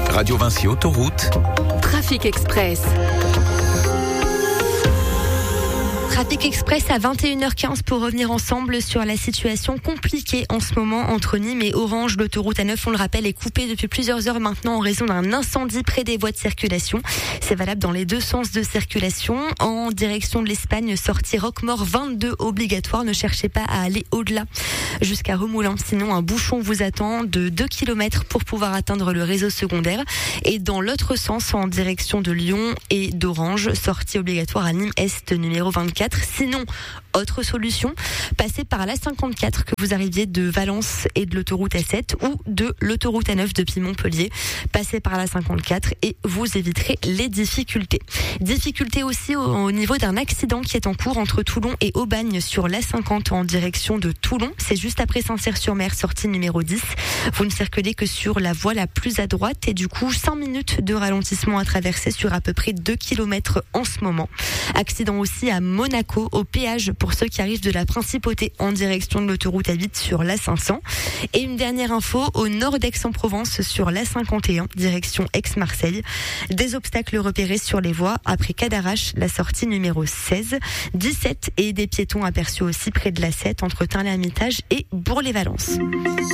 Radio Vinci Autoroute. Trafic Express. Trafic Express à 21h15 pour revenir ensemble sur la situation compliquée en ce moment entre Nîmes et Orange. L'autoroute A9, on le rappelle, est coupée depuis plusieurs heures maintenant en raison d'un incendie près des voies de circulation. C'est valable dans les deux sens de circulation. En direction de l'Espagne, sortie Roquemaure 22 obligatoire. Ne cherchez pas à aller au-delà jusqu'à Remoulins. Sinon, un bouchon vous attend de 2 km pour pouvoir atteindre le réseau secondaire. Et dans l'autre sens, en direction de Lyon et d'Orange, sortie obligatoire à Nîmes Est numéro 24. Sinon, autre solution, passez par la 54 que vous arriviez de Valence et de l'autoroute A7 ou de l'autoroute A9 depuis Montpellier. Passez par la 54 et vous éviterez les difficultés. Difficultés aussi au niveau d'un accident qui est en cours entre Toulon et Aubagne sur la 50 en direction de Toulon. C'est juste après Saint-Cyr-sur-Mer, sortie numéro 10. Vous ne circulez que sur la voie la plus à droite et du coup 5 minutes de ralentissement à traverser sur à peu près 2 km en ce moment. Accident aussi à Monaco au péage pour ceux qui arrivent de la Principauté en direction de l'autoroute A8 sur la 500. Et une dernière info au nord d'Aix-en-Provence sur la 51 direction Aix-Marseille. Des obstacles repérés sur les voies après Cadarache, la sortie numéro 16, 17 et des piétons aperçus aussi près de la 7 entre Tain-les-Hermitages et Bourg-les-Valences.